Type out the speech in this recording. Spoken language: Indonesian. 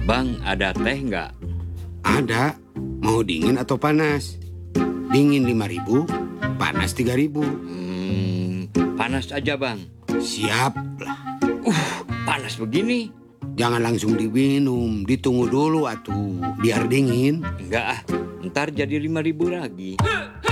Bang, ada teh nggak? Ada. Mau dingin atau panas? Dingin 5.000, panas 3.000. Panas aja bang. Siap lah. Panas begini. Jangan langsung diminum, ditunggu dulu atuh, biar dingin. Enggak ah, ntar jadi 5.000 lagi.